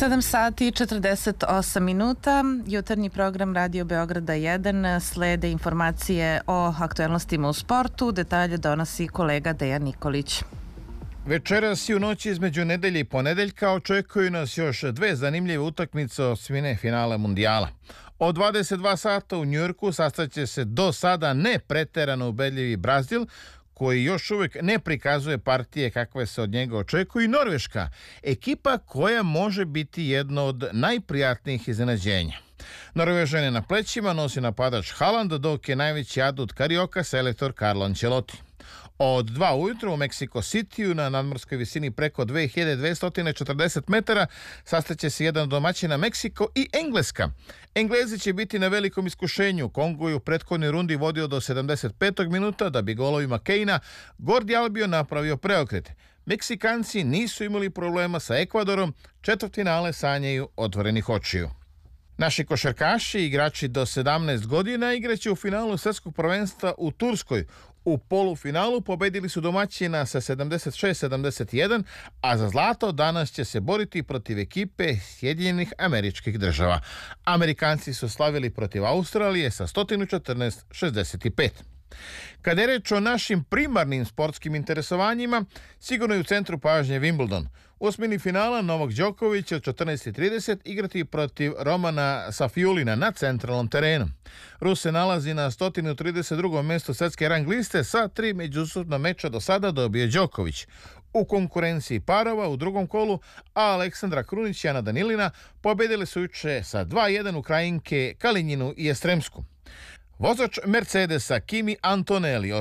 7 sati i 48 minuta, jutarnji program Radio Beograda 1, slede informacije o aktuelnostima u sportu, detalje donosi kolega Dejan Nikolić. Večeras i u noći između nedelje i ponedeljka očekuju nas još dve zanimljive utakmice osmine finala mundijala. Od 22 sata u Njujorku sastaće se do sada ne preterano ubedljivi Brazil, koji još uvijek ne prikazuje partije kakve se od njega očekuju, i Norveška, ekipa koja može biti jedno od najprijatnijih iznenađenja. Norvežane na plećima nosi napadač Haaland, dok je najveći adut Carioca selektor Carlo Ancelotti. Od 2 ujutro u Mexico Cityu na nadmorskoj visini preko 2240 metara sastaće se jedan od domaćina Meksiko i Engleska. Englezi će biti na velikom iskušenju. Kongo je u prethodnoj rundi vodio do 75. minuta da bi golovima Kejna Gordi Albio napravio preokret. Meksikanci nisu imali problema sa Ekvadorom, četvrtfinale sanjaju otvorenih očiju. Naši košarkaši, igrači do 17 godina, igraće u finalu svjetskog prvenstva u Turskoj. U polufinalu pobedili su domaćina sa 76-71, a za zlato danas će se boriti protiv ekipe Sjedinjenih Američkih Država. Amerikanci su slavili protiv Australije sa 114-65. Kada je reč o našim primarnim sportskim interesovanjima, sigurno je u centru pažnje Wimbledon. U osmini finala Novak Đoković će od 14:30 igrati protiv Romana Safiulina na centralnom terenu. Rus se nalazi na 132. mjestu svjetske rang liste, sa 3 međusobna meča do sada dobio Đoković. U konkurenciji parova u drugom kolu Aleksandra Krunić i Ana Danilina pobedili su juče sa 2:1 Ukrajinke Kalinjinu i Estremsku. Vozač Mercedesa Kimi Antonelli